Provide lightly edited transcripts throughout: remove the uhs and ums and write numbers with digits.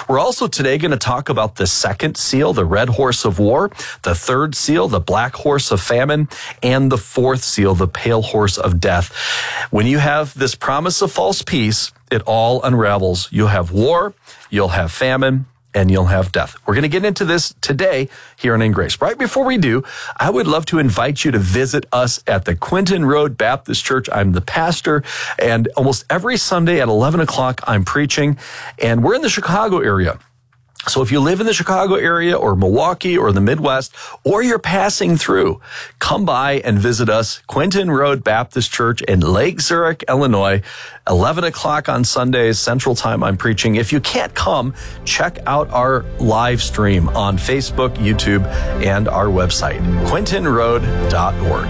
We're also today going to talk about the second seal, the red horse of war, the third seal, the black horse of famine, and the fourth seal, the pale horse of death. When you have this promise of false peace, it all unravels. You'll have war, you'll have famine, and you'll have death. We're going to get into this today here on In Grace. Right before we do, I would love to invite you to visit us at the Quinton Road Baptist Church. I'm the pastor, and almost every Sunday at 11 o'clock, I'm preaching, and we're in the Chicago area. So if you live in the Chicago area or Milwaukee or the Midwest, or you're passing through, come by and visit us, Quinton Road Baptist Church in Lake Zurich, Illinois, 11 o'clock on Sundays, Central Time, I'm preaching. If you can't come, check out our live stream on Facebook, YouTube, and our website, quintonroad.org.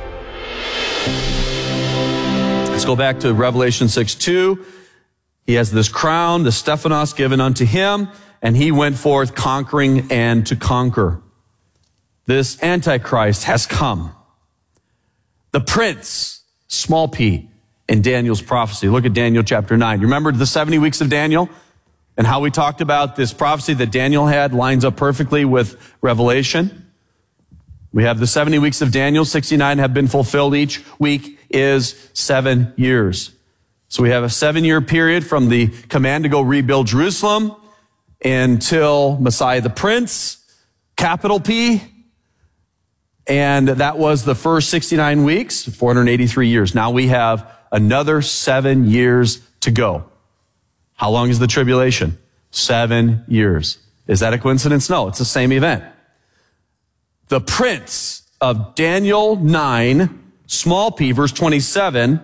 Let's go back to Revelation 6:2. He has this crown, the Stephanos, given unto him, and he went forth conquering and to conquer. This Antichrist has come. The prince, small p, in Daniel's prophecy. Look at Daniel chapter 9. You remember the 70 weeks of Daniel and how we talked about this prophecy that Daniel had lines up perfectly with Revelation? We have the 70 weeks of Daniel, 69 have been fulfilled. Each week is 7 years. So we have a 7-year period from the command to go rebuild Jerusalem until Messiah the Prince, capital P, and that was the first 69 weeks, 483 years. Now we have another 7 years to go. How long is the tribulation? 7 years. Is that a coincidence? No, it's the same event. The prince of Daniel 9, small p, verse 27,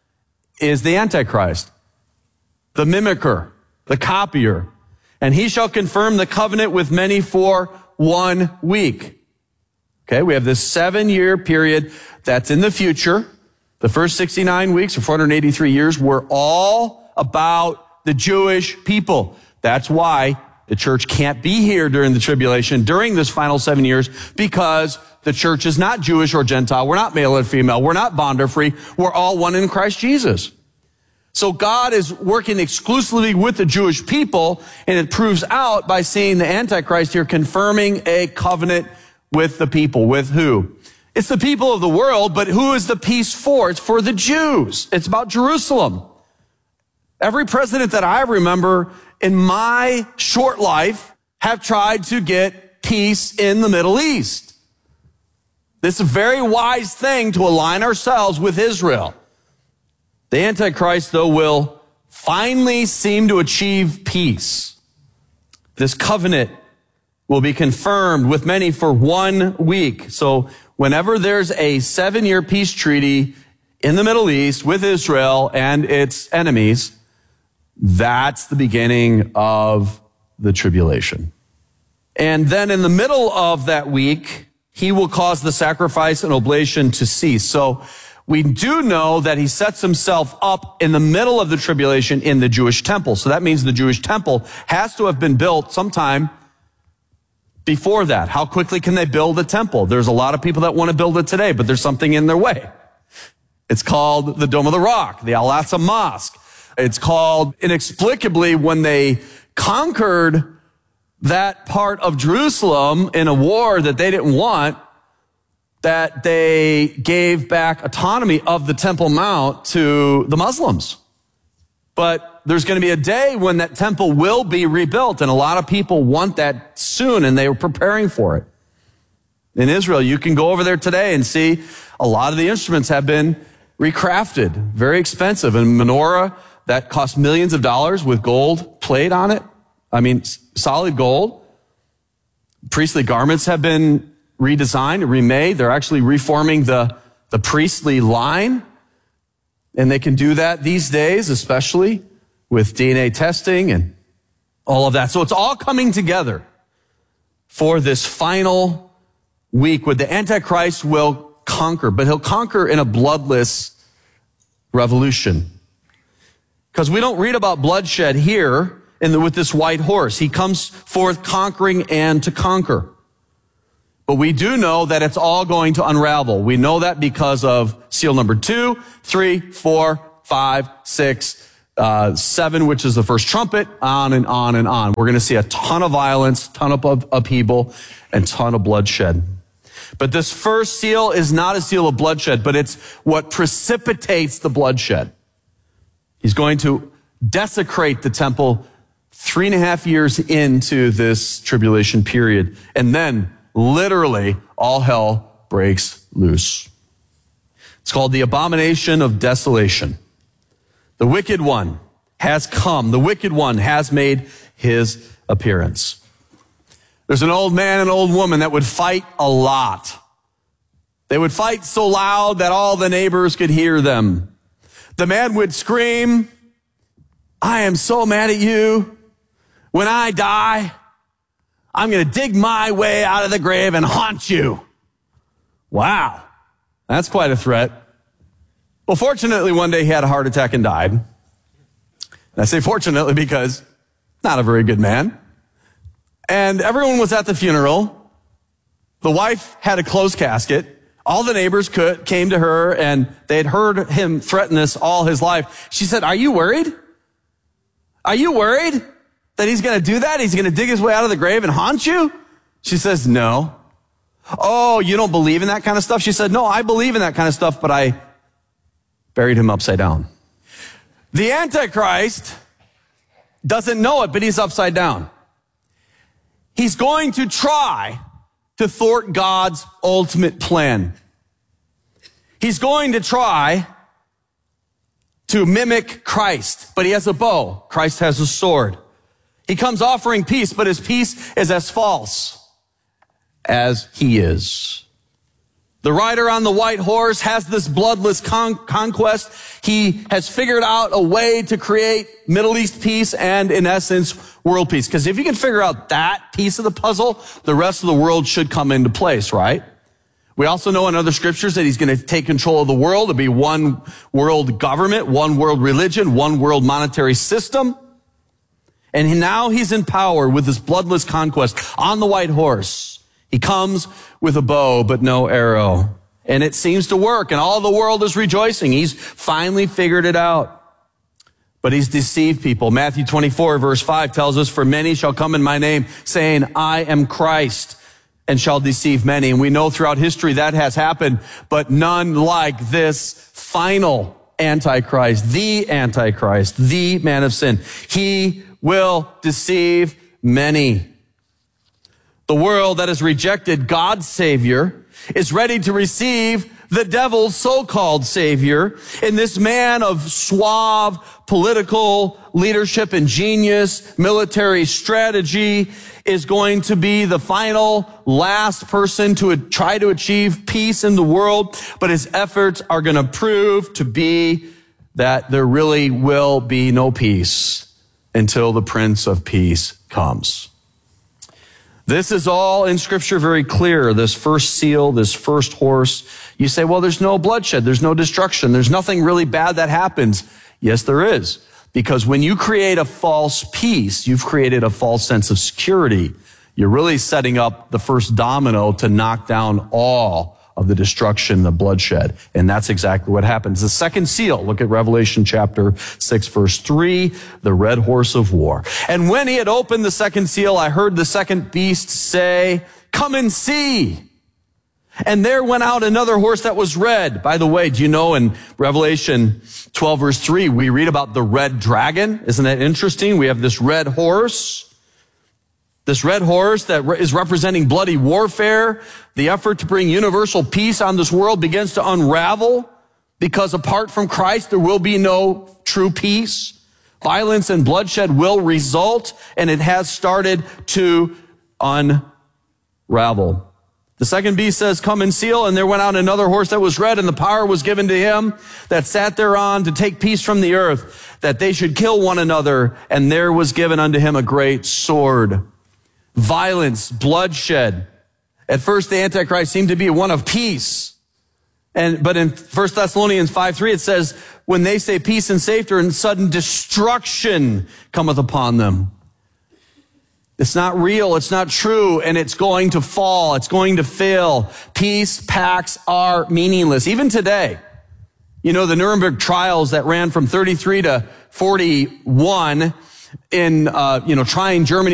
is the Antichrist, the mimicker, the copier. And he shall confirm the covenant with many for 1 week. Okay, we have this 7-year period that's in the future. The first 69 weeks or 483 years were all about the Jewish people. That's why the church can't be here during the tribulation, during this final 7 years, because the church is not Jewish or Gentile. We're not male and female. We're not bond or free. We're all one in Christ Jesus. So God is working exclusively with the Jewish people, and it proves out by seeing the Antichrist here confirming a covenant with the people. With who? It's the people of the world, but who is the peace for? It's for the Jews. It's about Jerusalem. Every president that I remember in my short life have tried to get peace in the Middle East. This is a very wise thing to align ourselves with Israel. The Antichrist, though, will finally seem to achieve peace. This covenant will be confirmed with many for 1 week. So whenever there's a 7-year peace treaty in the Middle East with Israel and its enemies, that's the beginning of the tribulation. And then in the middle of that week, he will cause the sacrifice and oblation to cease. So we do know that he sets himself up in the middle of the tribulation in the Jewish temple. So that means the Jewish temple has to have been built sometime before that. How quickly can they build a temple? There's a lot of people that want to build it today, but there's something in their way. It's called the Dome of the Rock, the Al-Aqsa Mosque. It's called, inexplicably, when they conquered that part of Jerusalem in a war that they didn't want, that they gave back autonomy of the Temple Mount to the Muslims. But there's going to be a day when that temple will be rebuilt, and a lot of people want that soon, and they were preparing for it. In Israel, you can go over there today and see a lot of the instruments have been recrafted, very expensive. A menorah that cost millions of dollars with gold plate on it. I mean, solid gold. Priestly garments have been redesigned, remade. They're actually reforming the priestly line. And they can do that these days, especially with DNA testing and all of that. So it's all coming together for this final week where the Antichrist will conquer, but he'll conquer in a bloodless revolution. Because we don't read about bloodshed here with this white horse. He comes forth conquering and to conquer. But we do know that it's all going to unravel. We know that because of seal number 2, 3, 4, 5, 6. 7, which is the first trumpet, on and on and on. We're going to see a ton of violence, ton of upheaval, and ton of bloodshed. But this first seal is not a seal of bloodshed, but it's what precipitates the bloodshed. He's going to desecrate the temple 3.5 years into this tribulation period. And then, literally, all hell breaks loose. It's called the abomination of desolation. The wicked one has come. The wicked one has made his appearance. There's an old man and an old woman that would fight a lot. They would fight so loud that all the neighbors could hear them. The man would scream, "I am so mad at you. When I die, I'm going to dig my way out of the grave and haunt you." Wow, that's quite a threat. Well, fortunately, one day he had a heart attack and died. And I say fortunately because not a very good man. And everyone was at the funeral. The wife had a closed casket. All the neighbors came to her, and they had heard him threaten this all his life. She said, "Are you worried? Are you worried that he's going to do that? He's going to dig his way out of the grave and haunt you?" She says, "No." "Oh, you don't believe in that kind of stuff?" She said, "No, I believe in that kind of stuff, but I buried him upside down." The Antichrist doesn't know it, but he's upside down. He's going to try to thwart God's ultimate plan. He's going to try to mimic Christ, but he has a bow. Christ has a sword. He comes offering peace, but his peace is as false as he is. The rider on the white horse has this bloodless conquest. He has figured out a way to create Middle East peace and, in essence, world peace. Because if you can figure out that piece of the puzzle, the rest of the world should come into place, right? We also know in other scriptures that he's going to take control of the world. It'll be one world government, one world religion, one world monetary system. And now he's in power with this bloodless conquest on the white horse. He comes with a bow, but no arrow. And it seems to work, and all the world is rejoicing. He's finally figured it out. But he's deceived people. Matthew 24, verse 5 tells us, "For many shall come in my name, saying, I am Christ, and shall deceive many." And we know throughout history that has happened, but none like this final Antichrist, the man of sin. He will deceive many. The world that has rejected God's Savior is ready to receive the devil's so-called Savior. And this man of suave political leadership and genius, military strategy, is going to be the final, last person to try to achieve peace in the world. But his efforts are going to prove to be that there really will be no peace until the Prince of Peace comes. This is all in Scripture very clear. This first seal, this first horse. You say, well, there's no bloodshed. There's no destruction. There's nothing really bad that happens. Yes, there is. Because when you create a false peace, you've created a false sense of security. You're really setting up the first domino to knock down all of the destruction, the bloodshed. And that's exactly what happens. The second seal, look at Revelation chapter 6, verse 3, the red horse of war. "And when he had opened the second seal, I heard the second beast say, 'Come and see.' And there went out another horse that was red." By the way, do you know in Revelation 12, verse 3, we read about the red dragon? Isn't that interesting? We have this red horse. This red horse that is representing bloody warfare. The effort to bring universal peace on this world begins to unravel because apart from Christ, there will be no true peace. Violence and bloodshed will result, and it has started to unravel. The second beast says, "Come and seal." And there went out another horse that was red, and the power was given to him that sat thereon to take peace from the earth, that they should kill one another. And there was given unto him a great sword. Violence, bloodshed. At first, the Antichrist seemed to be one of peace. But in 1 Thessalonians 5:3, it says, when they say peace and safety, and sudden destruction cometh upon them. It's not real. It's not true. And it's going to fall. It's going to fail. Peace pacts are meaningless. Even today, You know, the Nuremberg trials that ran from 33 to 41 in, trying Germany